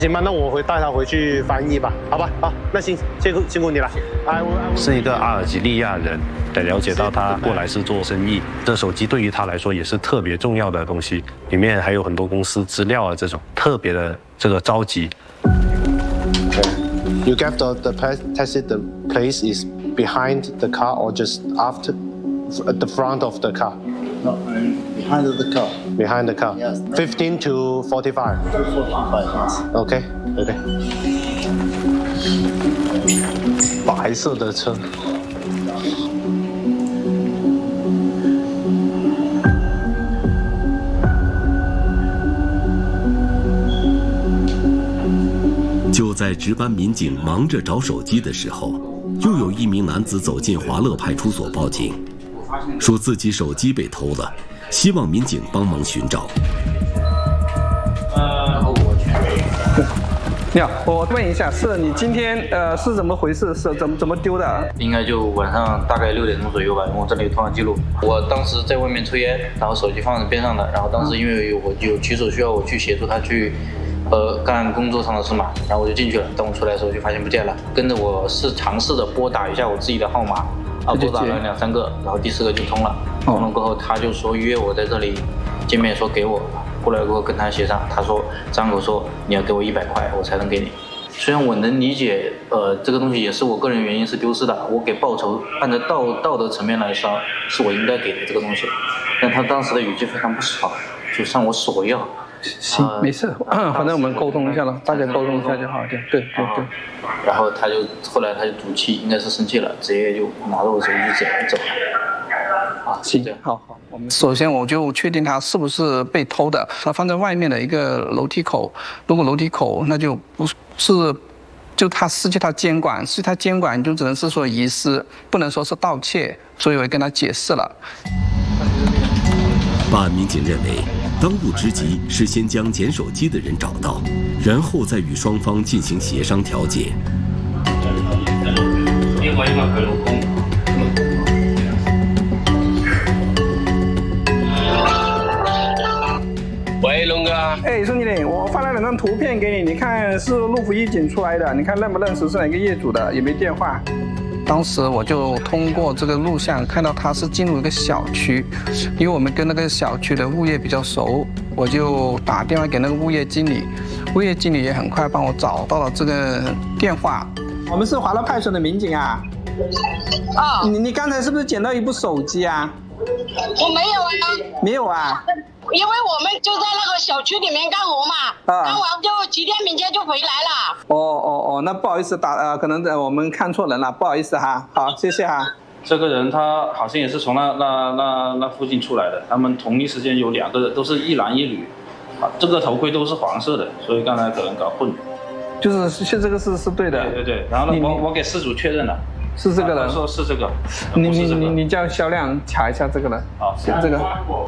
行吧，那我会带他回去翻译吧，好吧，好，那辛苦你了。 是一个阿尔及利亚人，得了解到他过来是做生意，这手机对于他来说也是特别重要的东西，里面还有很多公司资料啊，这种特别的这个着急。 You get the taxi. The place is behind the car or just after, at the front of the car. No, I'm behind the car. Behind the car. Yes. 15 to 45. 45, yes. OK. 白色的车。 就在值班民警忙着找手机的时候，又有一名男子走进华乐派出所报警，说自己手机被偷了，希望民警帮忙寻找。 你好，我问一下，是你今天是怎么回事？是怎么丢的？ 应该就晚上大概6点钟左右吧，因为我这里有通话记录。我当时在外面抽烟，然后手机放在边上的，然后当时因为我有举手需要我去协助他去干工作上的事嘛，然后我就进去了。等我出来的时候就发现不见了，跟着我是尝试着拨打一下我自己的号码，拨打了2、3个，然后第4个就通了。通了过后，他就说约我在这里见面，说给我。过来过后跟他协商，他说张口说你要给我100块，我才能给你。虽然我能理解，这个东西也是我个人原因是丢失的，我给报酬，按照道德层面来说，是我应该给的这个东西。但他当时的语气非常不爽，就向我索要。 行，没事，反正我们沟通一下了，大家沟通一下就好。对。 然后后来他就赌气，应该是生气了，直接就拿着我手机就走了。 行，好，我们首先我就确定它是不是被偷的。它放在外面的一个楼梯口，如果楼梯口那就不是，就它失去它监管，就只能是说遗失，不能说是盗窃，所以我跟他解释了。 办案民警认为，当务之急是先将捡手机的人找到，然后再与双方进行协商调解。 喂，龙哥。 哎，兄弟，我发了2张图片给你，你看是路虎一警出来的，你看认不认识是哪个业主的，有没有电话？当时我就通过这个录像看到他是进入一个小区，因为我们跟那个小区的物业比较熟，我就打电话给那个物业经理，物业经理也很快帮我找到了这个电话。我们是华乐派出所的民警啊。 哦。 你刚才是不是捡到一部手机啊？ 我没有啊。 没有啊。 因为我们就在那个小区里面干活嘛，干完就几天明天就回来了。 哦，那不好意思可能我们看错人了，不好意思哈。好，谢谢哈。 这个人他好像也是从那附近出来的，他们同一时间有2个人，都是一男一女，这个头盔都是黄色的，所以刚才可能搞混了。 就是这个是对的。 对，然后呢，我给事主确认了。 是这个人， 他说是这个， 你叫肖亮查一下这个人。 好， 这个。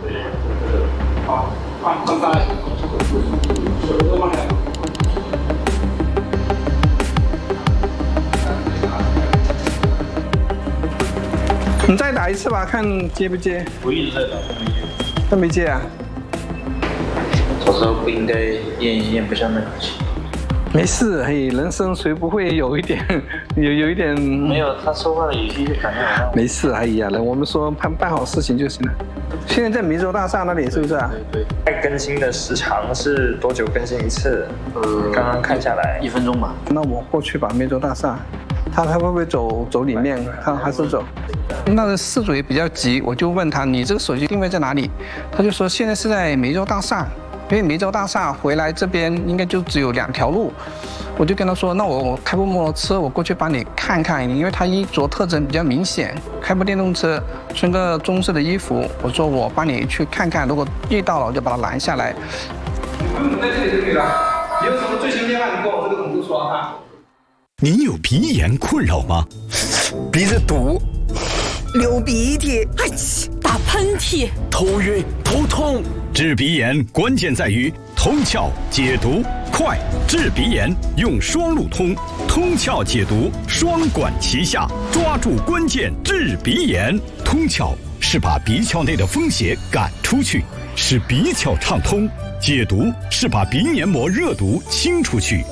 你再打一次吧，看接不接。 我一直在打， 他没接啊。 我说不应该咽不下那口气。 没事，嘿，人生谁不会有一点，有一点。 没有，他说话的语气就感觉好像。 没事，哎呀，我们说办好事情就行了。现在在梅州大厦那里是不是啊？ 对。 更新的时长是多久更新一次？刚刚看下来 1分钟吧。 那我过去吧，梅州大厦，他会不会走里面？他还是走？那个事主也比较急，我就问他，你这个手机定位在哪里？他就说现在是在梅州大厦。因为梅州大厦回来这边应该就只有2条路，我就跟他说，那我开部摩托车，我过去帮你看看，因为他衣着特征比较明显，开部电动车，穿个棕色的衣服，我说我帮你去看看，如果遇到了我就把他拦下来。你在这里就可以了，你有什么最新电话你跟我这个同事说哈。 你有鼻炎困扰吗？鼻子堵、 流鼻涕、打喷嚏、 头晕、头痛。治鼻炎关键在于通窍解毒快，治鼻炎用双路通，通窍解毒双管齐下，抓住关键治鼻炎。通窍是把鼻窍内的风邪赶出去， 使鼻窍畅通，解毒是把鼻黏膜热毒清出去。